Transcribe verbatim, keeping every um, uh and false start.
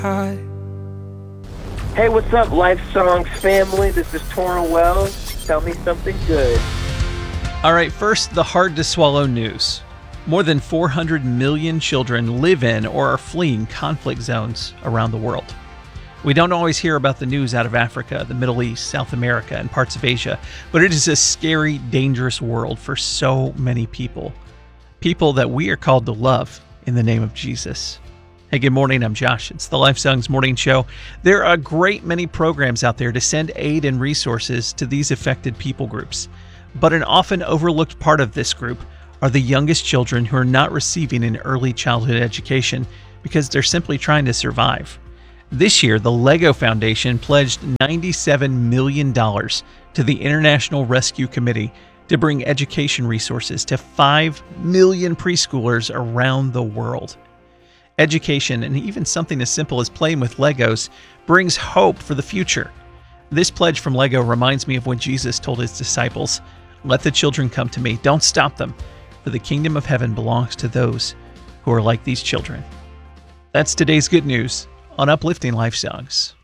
Hi. Hey, what's up, Life Songs family? This is Torrell Wells. Tell me something good. All right, first, the hard-to-swallow news. More than four hundred million children live in or are fleeing conflict zones around the world. We don't always hear about the news out of Africa, the Middle East, South America, and parts of Asia, but it is a scary, dangerous world for so many people. People that we are called to love in the name of Jesus. Hey, good morning. I'm Josh. It's the Life Songs Morning Show. There are a great many programs out there to send aid and resources to these affected people groups. But an often overlooked part of this group are the youngest children who are not receiving an early childhood education because they're simply trying to survive. This year, the Lego Foundation pledged ninety-seven million dollars to the International Rescue Committee to bring education resources to five million preschoolers around the world. Education, and even something as simple as playing with Legos, brings hope for the future. This pledge from Lego reminds me of when Jesus told his disciples, "Let the children come to me, don't stop them, for the kingdom of heaven belongs to those who are like these children." That's today's good news on Uplifting Life Songs.